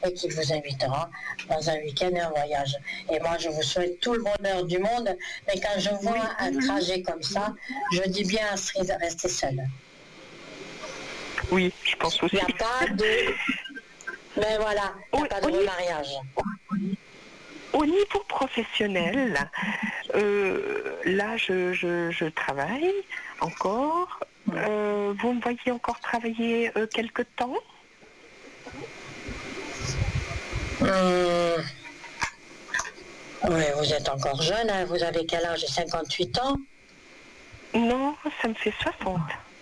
et qui vous invitera dans un week-end et un voyage. Et moi, je vous souhaite tout le bonheur du monde, mais quand je vois un trajet comme ça, je dis bien à Astrid, restez seule. Oui, je pense aussi. Il n'y a pas de... Mais voilà, il n'y a pas de remariage. Au niveau professionnel, là, je travaille encore. Vous me voyez encore travailler quelque temps? Oui, vous êtes encore jeune, hein. Vous avez quel âge? 58 ans? Non, ça me fait 60.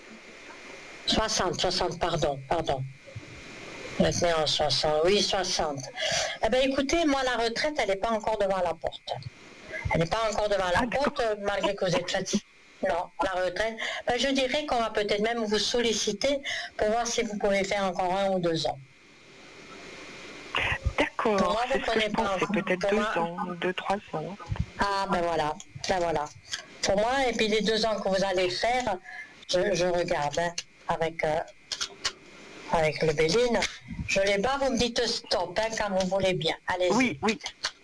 60, pardon. Vous êtes né en 60, oui, 60. Eh bien, écoutez, moi, la retraite, elle n'est pas encore devant la porte. Elle n'est pas encore devant la porte, malgré que vous êtes fatigué. Non, la retraite. Ben, je dirais qu'on va peut-être même vous solliciter pour voir si vous pouvez faire encore 1 ou 2 ans. D'accord, pour moi, vous c'est ce que prenez je pas pensais, peut-être 2 ans, 2-3 ans. Ah, ben voilà. Pour moi, et puis les 2 ans que vous allez faire, je regarde, hein, avec le Béline. Je les bats, vous me dites stop, hein, quand vous voulez bien. Allez-y. Oui.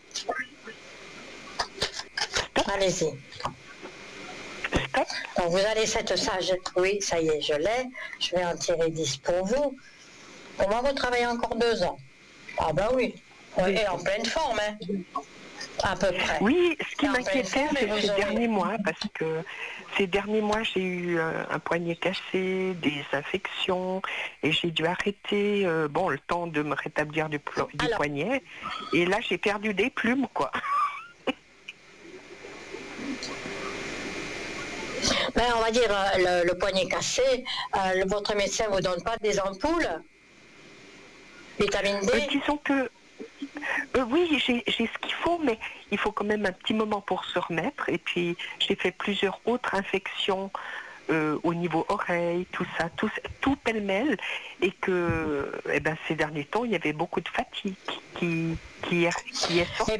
Allez-y. Stop. Donc vous allez cette sage. Oui, ça y est, je l'ai. Je vais en tirer 10 pour vous. Pour moi, vous travaillez encore 2 ans. Ah ben oui. Et en pleine forme, hein. À peu près. Oui, ce qui m'inquiétait, c'est ces derniers mois, parce que ces derniers mois, j'ai eu un poignet cassé, des infections, et j'ai dû arrêter, le temps de me rétablir du poignet. Et là, j'ai perdu des plumes, quoi. Ben, on va dire, le poignet cassé, votre médecin ne vous donne pas des ampoules? Vitamine D? Disons que oui, j'ai ce qu'il faut, mais il faut quand même un petit moment pour se remettre. Et puis, j'ai fait plusieurs autres infections au niveau oreille, tout ça, tout pêle-mêle. Et que ces derniers temps, il y avait beaucoup de fatigue qui est sortie.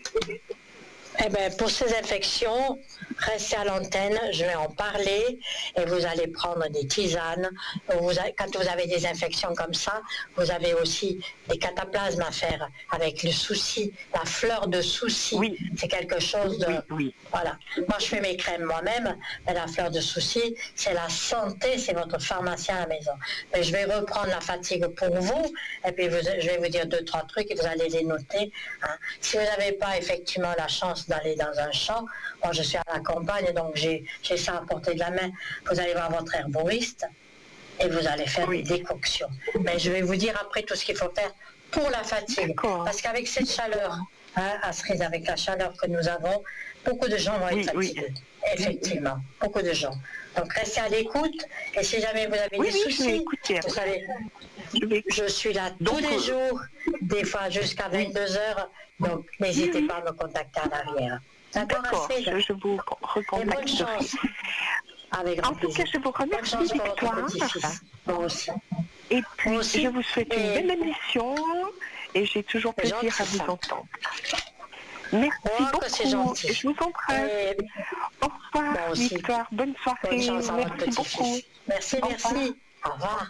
Pour ces infections, restez à l'antenne, je vais en parler et vous allez prendre des tisanes. Quand vous avez des infections comme ça, vous avez aussi des cataplasmes à faire avec le souci, la fleur de souci. Oui. C'est quelque chose de... Oui. Voilà. Moi, je fais mes crèmes moi-même, mais la fleur de souci, c'est la santé, c'est votre pharmacien à la maison. Mais je vais reprendre la fatigue pour vous et puis je vais vous dire 2-3 trucs et vous allez les noter. Hein. Si vous n'avez pas effectivement la chance d'aller dans un champ, moi je suis à la campagne, donc j'ai ça à portée de la main. Vous allez voir votre herboriste et vous allez faire des décoctions. Mais je vais vous dire après tout ce qu'il faut faire pour la fatigue. Parce qu'avec cette chaleur, Astrid, avec la chaleur que nous avons, beaucoup de gens vont être fatigués. Effectivement, beaucoup de gens. Donc restez à l'écoute et si jamais vous avez des soucis, vous savez, je suis là tous les jours, des fois jusqu'à 22h, donc n'hésitez pas à me contacter à l'arrière. D'accord, je vous recontacte. Bonne chance. Avec grand plaisir. En tout cas, je vous remercie, Victoire. Moi aussi. Et puis, je vous souhaite une belle émission et j'ai toujours plaisir à vous entendre. Merci beaucoup. Je vous embrasse. Au revoir, Victoire. Bonne soirée. Merci beaucoup. Merci. Au revoir.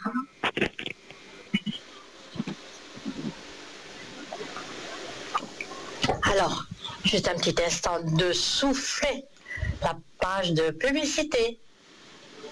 Alors, juste un petit instant de souffler la page de publicité.